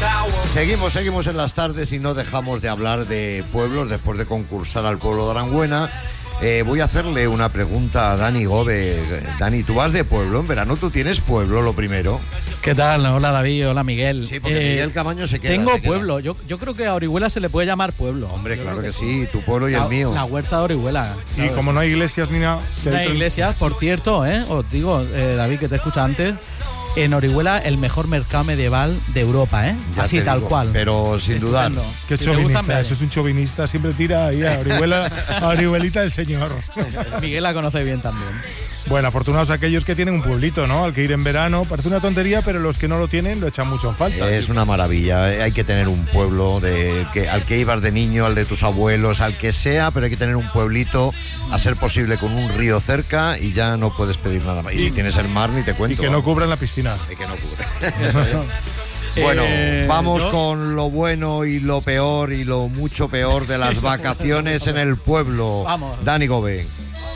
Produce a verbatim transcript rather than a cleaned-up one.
Seguimos, seguimos en las tardes y no dejamos de hablar de pueblos después de concursar al pueblo de Aranjuena. Eh, voy a hacerle una pregunta a Dani Gobe. Dani, ¿tú vas de pueblo en verano? ¿Tú tienes pueblo, lo primero? ¿Qué tal? Hola David, hola Miguel. Sí, porque eh, Miguel Camaño se queda. Tengo se pueblo, queda. Yo, yo creo que a Orihuela se le puede llamar pueblo. Hombre, yo claro que, que sí. sí, tu pueblo y la, el mío. La huerta de Orihuela. Y ¿sabes? Como no hay iglesias ni nada. No hay iglesias, por cierto, ¿eh? Os digo, eh, David, que te escucha antes. En Orihuela, el mejor mercado medieval de Europa, ¿eh? Ya así tal digo, cual. Pero sin dudar. Qué si chauvinista, eso es un chauvinista, siempre tira ahí a Orihuela, a Orihuelita del señor. Miguel la conoce bien también. Bueno, afortunados aquellos que tienen un pueblito, ¿no? Al que ir en verano. Parece una tontería, pero los que no lo tienen lo echan mucho en falta. Es una maravilla. Hay que tener un pueblo de que, al que ibas de niño, al de tus abuelos, al que sea, pero hay que tener un pueblito, a ser posible con un río cerca, y ya no puedes pedir nada más. Y, y si tienes el mar, ni te cuento. Y que no cubran la piscina. Y que no cubra. Bueno, eh, vamos ¿yo? con lo bueno y lo peor y lo mucho peor de las vacaciones en el pueblo. Vamos. Dani Gobe.